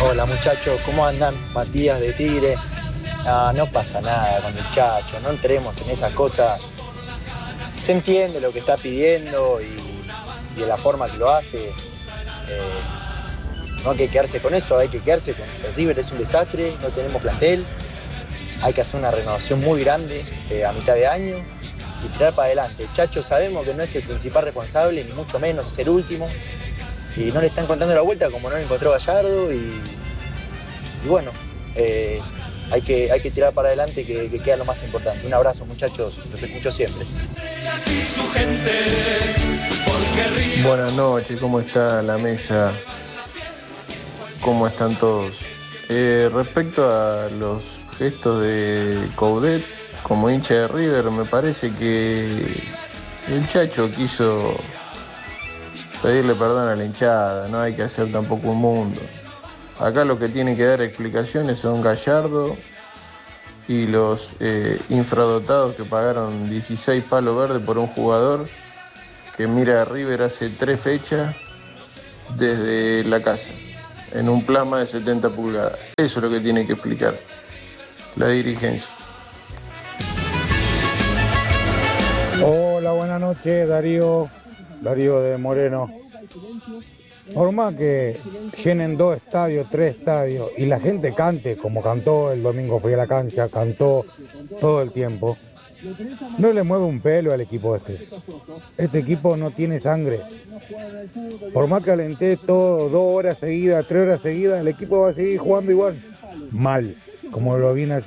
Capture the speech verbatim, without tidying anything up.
Hola muchachos, ¿cómo andan? Matías de Tigre. Ah, no pasa nada con el Chacho, no entremos en esas cosas. Se entiende lo que está pidiendo y, y de la forma que lo hace. Eh, no hay que quedarse con eso, hay que quedarse con que el River es un desastre, no tenemos plantel, hay que hacer una renovación muy grande eh, a mitad de año y tirar para adelante. El Chacho sabemos que no es el principal responsable, ni mucho menos es el último, y no le están contando la vuelta como no le encontró Gallardo y, y bueno, eh, hay, que, hay que tirar para adelante que, que queda lo más importante. Un abrazo muchachos, los escucho siempre. Buenas noches, ¿cómo está la mesa? ¿Cómo están todos? Eh, respecto a los gestos de Coudet como hincha de River, me parece que el Chacho quiso pedirle perdón a la hinchada, no hay que hacer tampoco un mundo. Acá lo que tienen que dar explicaciones son Gallardo y los eh, infradotados que pagaron dieciséis palos verdes por un jugador que mira a River hace tres fechas desde la casa, en un plasma de setenta pulgadas. Eso es lo que tiene que explicar la dirigencia. Hola, buenas noches, Darío, Darío de Moreno. Por más que llenen dos estadios, tres estadios y la gente cante como cantó el domingo, fui a la cancha, cantó todo el tiempo, no le mueve un pelo al equipo este. Este equipo no tiene sangre. Por más que alenté todo, dos horas seguidas, tres horas seguidas, el equipo va a seguir jugando igual, mal, como lo viene haciendo.